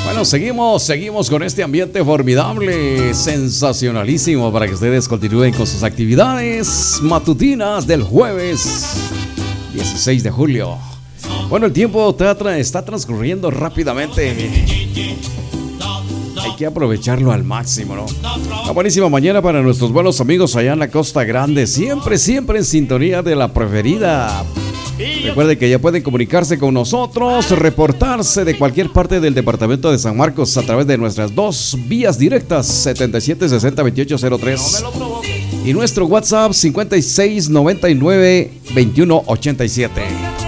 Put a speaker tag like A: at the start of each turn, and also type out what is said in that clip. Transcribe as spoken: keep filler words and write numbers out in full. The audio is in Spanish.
A: Bueno, seguimos, seguimos con este ambiente formidable, sensacionalísimo, para que ustedes continúen con sus actividades matutinas del jueves dieciséis de julio. Bueno, el tiempo está transcurriendo rápidamente. Hay que aprovecharlo al máximo, ¿no? Una buenísima mañana para nuestros buenos amigos allá en la Costa Grande. Siempre, siempre en sintonía de la preferida. Recuerden que ya pueden comunicarse con nosotros, reportarse de cualquier parte del departamento de San Marcos a través de nuestras dos vías directas, setenta y siete sesenta veintiocho cero tres y nuestro WhatsApp cincuenta y seis noventa y nueve veintiuno ochenta y siete.